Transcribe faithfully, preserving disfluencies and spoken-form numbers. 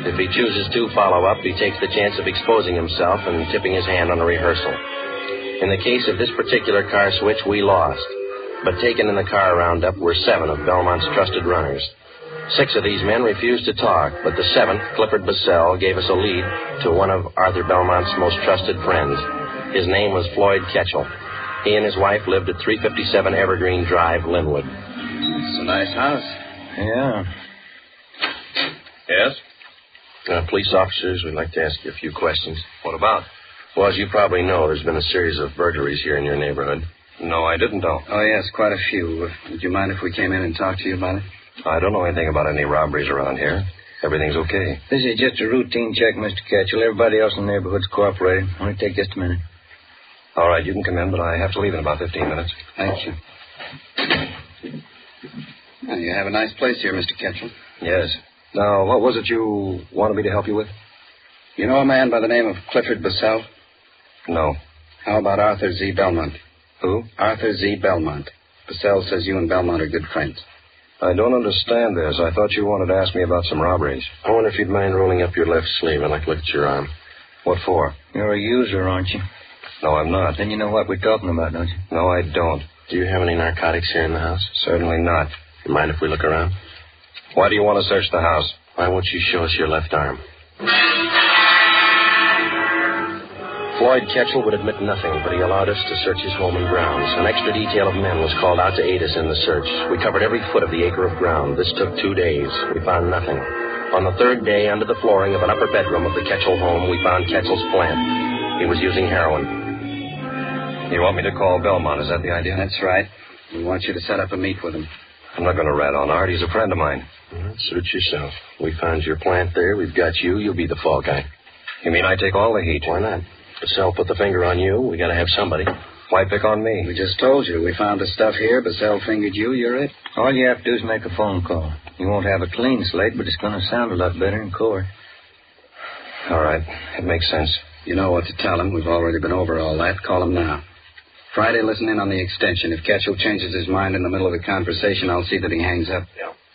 If he chooses to follow up, he takes the chance of exposing himself and tipping his hand on a rehearsal. In the case of this particular car switch, we lost. But taken in the car roundup were seven of Belmont's trusted runners. Six of these men refused to talk, but the seventh, Clifford Bissell, gave us a lead to one of Arthur Belmont's most trusted friends. His name was Floyd Ketchel. He and his wife lived at three fifty-seven Evergreen Drive, Linwood. It's a nice house. Yeah. Yes? Uh, police officers, we'd like to ask you a few questions. What about? Well, as you probably know, there's been a series of burglaries here in your neighborhood. No, I didn't know. Oh, yes, quite a few. Uh, would you mind if we came in and talked to you about it? I don't know anything about any robberies around here. Everything's okay. This is just a routine check, Mister Ketchel. Everybody else in the neighborhood's cooperating. Only take just a minute. All right, you can come in, but I have to leave in about fifteen minutes. Thank you. Well, you have a nice place here, Mister Ketchel. Yes. Now, what was it you wanted me to help you with? You know a man by the name of Clifford Bissell? No. How about Arthur Z. Belmont? Who? Arthur Z. Belmont. Bissell says you and Belmont are good friends. I don't understand this. I thought you wanted to ask me about some robberies. I wonder if you'd mind rolling up your left sleeve. I'd like to look at your arm. What for? You're a user, aren't you? No, I'm not. Then you know what we're talking about, don't you? No, I don't. Do you have any narcotics here in the house? Certainly not. You mind if we look around? Why do you want to search the house? Why won't you show us your left arm? Floyd Ketchel would admit nothing, but he allowed us to search his home and grounds. An extra detail of men was called out to aid us in the search. We covered every foot of the acre of ground. This took two days. We found nothing. On the third day, under the flooring of an upper bedroom of the Ketchel home, we found Ketchel's plant. He was using heroin. You want me to call Belmont, is that the idea? That's right. We want you to set up a meet with him. I'm not going to rat on Art. He's a friend of mine. Well, suit yourself. We found your plant there. We've got you. You'll be the fall guy. You mean I take all the heat? Why not? Bissell put the finger on you. We got to have somebody. Why pick on me? We just told you. We found the stuff here. Bissell fingered you. You're it. All you have to do is make a phone call. You won't have a clean slate, but it's going to sound a lot better in court. All right. It makes sense. You know what to tell him. We've already been over all that. Call him now. Friday, listen in on the extension. If Ketchel changes his mind in the middle of the conversation, I'll see that he hangs up. Yeah.